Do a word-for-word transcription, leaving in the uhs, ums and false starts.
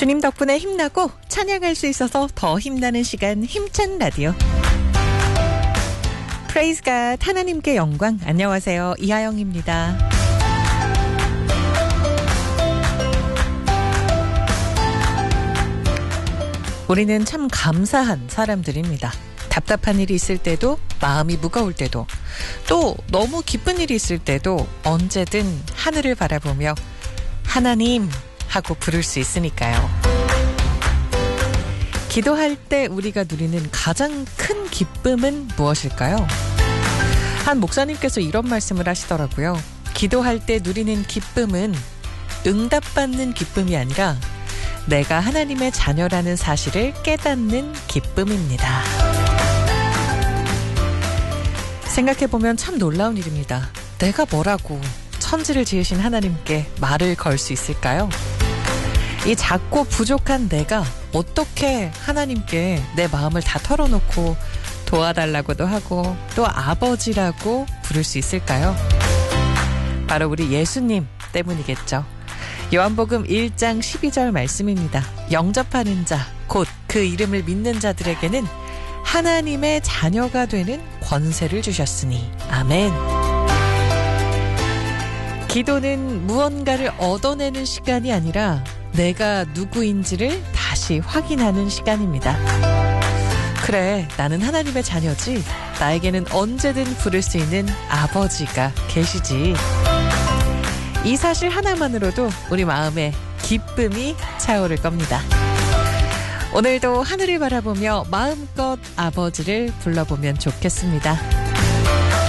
주님 덕분에 힘나고 찬양할 수 있어서 더 힘나는 시간, 힘찬 라디오. 프레이즈 갓, 하나님께 영광. 안녕하세요, 이하영입니다. 우리는 참 감사한 사람들입니다. 답답한 일이 있을 때도, 마음이 무거울 때도, 또 너무 기쁜 일이 있을 때도 언제든 하늘을 바라보며 하나님 하고 부를 수 있으니까요. 기도할 때 우리가 누리는 가장 큰 기쁨은 무엇일까요? 한 목사님께서 이런 말씀을 하시더라고요. 기도할 때 누리는 기쁨은 응답받는 기쁨이 아니라 내가 하나님의 자녀라는 사실을 깨닫는 기쁨입니다. 생각해보면 참 놀라운 일입니다. 내가 뭐라고 천지를 지으신 하나님께 말을 걸 수 있을까요? 이 작고 부족한 내가 어떻게 하나님께 내 마음을 다 털어놓고 도와달라고도 하고 또 아버지라고 부를 수 있을까요? 바로 우리 예수님 때문이겠죠. 요한복음 일 장 십이 절 말씀입니다. 영접하는 자, 곧 그 이름을 믿는 자들에게는 하나님의 자녀가 되는 권세를 주셨으니. 아멘. 기도는 무언가를 얻어내는 시간이 아니라 내가 누구인지를 다시 확인하는 시간입니다. 그래, 나는 하나님의 자녀지. 나에게는 언제든 부를 수 있는 아버지가 계시지. 이 사실 하나만으로도 우리 마음에 기쁨이 차오를 겁니다. 오늘도 하늘을 바라보며 마음껏 아버지를 불러보면 좋겠습니다.